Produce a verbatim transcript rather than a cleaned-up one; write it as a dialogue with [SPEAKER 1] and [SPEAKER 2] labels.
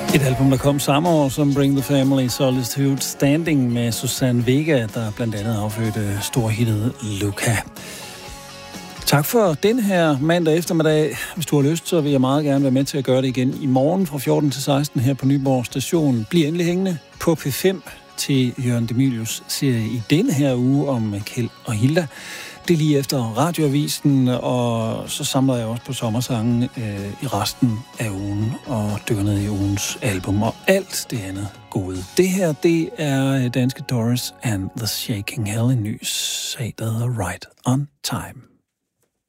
[SPEAKER 1] Et album, der kom samme år som Bring the Family, Solitude Standing med Susanne Vega, der blandt andet affødte storhittet Luca. Tak for den her mandag eftermiddag. Hvis du har lyst, så vil jeg meget gerne være med til at gøre det igen i morgen fra fjorten til seksten her på Nyborg Station. Bliv endelig hængende på P fem til Jørgen Demilius serie i denne her uge om Kjeld og Hilda. Det er lige efter radioavisen, og så samler jeg også på sommersangen øh, i resten af ugen og dykker ned i ugens album og alt det andet gode. Det her, det er danske Doris and the Shaking Hell, en ny sag, der hedder Right on Time.